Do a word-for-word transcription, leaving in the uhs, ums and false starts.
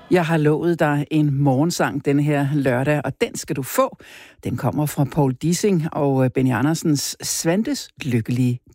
Jeg har lovet dig en morgensang den her lørdag, og den skal du få. Den kommer fra Paul Dissing og Benny Andersens Svantes Lykkelige